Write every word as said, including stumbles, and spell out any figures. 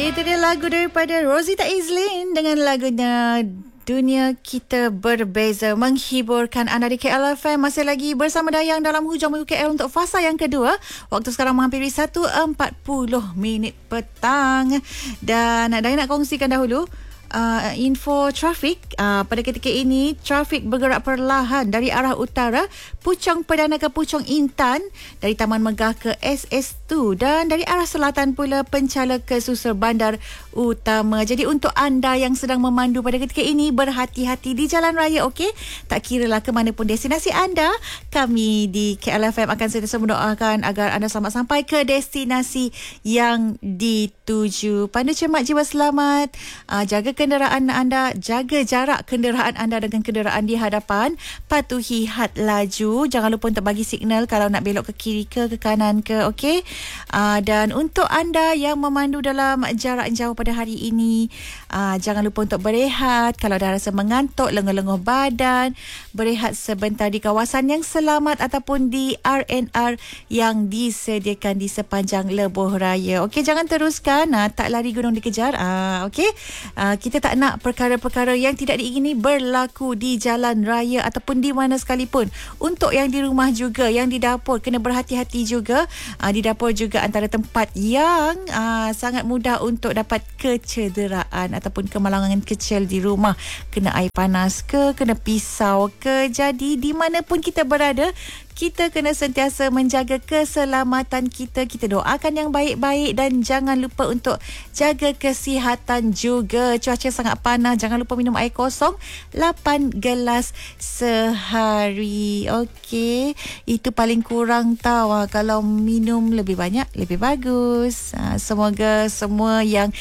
Itu dia lagu daripada Rosita Izlin dengan lagunya Dunia Kita Berbeza, menghiburkan anda di K L F M. Masih lagi bersama Dayang dalam Hujung Minggu K L untuk fasa yang kedua. Waktu sekarang menghampiri satu empat puluh minit petang. Dan Dayang nak kongsikan dahulu Uh, info trafik. Uh, pada ketika ini trafik bergerak perlahan dari arah utara Puchong Perdana ke Puchong Intan, dari Taman Megah ke S S dua, dan dari arah selatan pula Penchala ke Susur Bandar Utama. Jadi untuk anda yang sedang memandu pada ketika ini, berhati-hati di jalan raya, okey? Tak kiralah ke mana pun destinasi anda, kami di K L F M akan sentiasa mendoakan agar anda selamat sampai ke destinasi yang dituju. Pandu cermat, jiwa selamat. Uh, jaga kenderaan anda, jaga jarak kenderaan anda dengan kenderaan di hadapan, patuhi had laju, jangan lupa untuk bagi signal kalau nak belok ke kiri ke ke kanan ke, okey? Uh, dan untuk anda yang memandu dalam jarak jauh pada hari ini, uh, jangan lupa untuk berehat kalau dah rasa mengantuk, lenguh-lenguh badan, berehat sebentar di kawasan yang selamat ataupun di R and R yang disediakan di sepanjang lebuh raya. Okey, jangan teruskan, uh, tak lari gunung dikejar. Uh, okey, uh, kita tak nak perkara-perkara yang tidak diingini berlaku di jalan raya ataupun di mana sekalipun. Untuk yang di rumah juga, yang di dapur, kena berhati-hati juga. Uh, di dapur juga antara tempat yang uh, sangat mudah untuk dapat kecederaan ataupun kemalangan kecil di rumah. Kena air panas ke, kena pisau ke. Jadi di mana pun kita berada, kita kena sentiasa menjaga keselamatan kita. Kita doakan yang baik-baik dan jangan lupa untuk jaga kesihatan juga. Cuaca sangat panas, jangan lupa minum air kosong lapan gelas sehari. Okey, itu paling kurang tahu. Kalau minum lebih banyak lebih bagus. Semoga semua yang